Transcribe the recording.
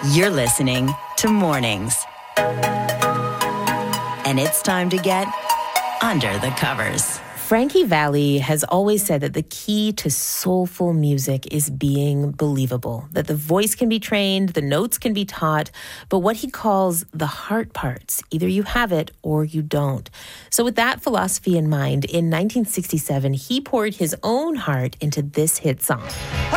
You're listening to Mornings. And it's time to get under the covers. Frankie Valli has always said that the key to soulful music is being believable, that the voice can be trained, the notes can be taught, but what he calls the heart parts, either you have it or you don't. So with that philosophy in mind, in 1967, he poured his own heart into this hit song.